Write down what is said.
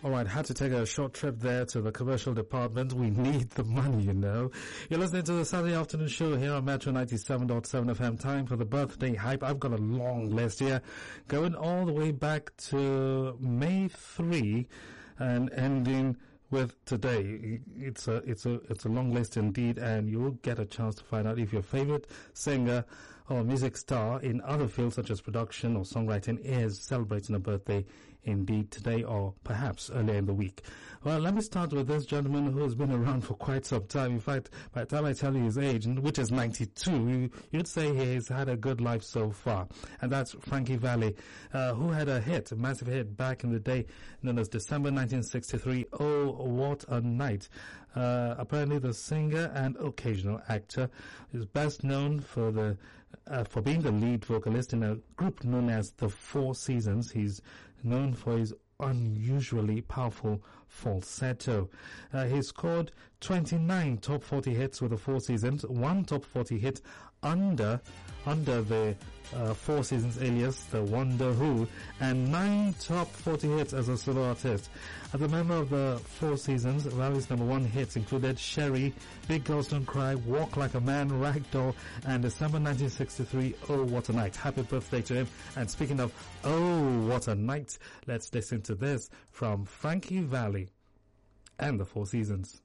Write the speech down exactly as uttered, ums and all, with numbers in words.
All right, had to take a short trip there to the commercial department. We need the money, you know. You're listening to the Saturday afternoon show here on Metro ninety-seven point seven F M. Time for the birthday hype. I've got a long list here, going all the way back to May third and ending with today. It's a, it's a, it's a long list indeed, and you will get a chance to find out if your favorite singer or music star in other fields such as production or songwriting is celebrating a birthday indeed today or perhaps earlier in the week. Well, let me start with this gentleman who has been around for quite some time. In fact, by the time I tell you his age, which is ninety-two, you'd say he's had a good life so far. And that's Frankie Valli, uh, who had a hit, a massive hit back in the day known as December nineteen sixty-three, Oh, What a Night. Uh, apparently the singer and occasional actor is best known for the uh, for being the lead vocalist in a group known as The Four Seasons. He's known for his unusually powerful falsetto. Uh, he scored twenty-nine top forty hits with the Four Seasons, one top forty hit under under the uh, Four Seasons alias, the Wonder Who, and nine top forty hits as a solo artist. As a member of the Four Seasons, Valli's number one hits included Sherry, Big Girls Don't Cry, Walk Like a Man, Ragdoll, and December nineteen sixty-three, Oh, What a Night. Happy birthday to him. And speaking of Oh, What a Night, let's listen to this from Frankie Valli and the Four Seasons.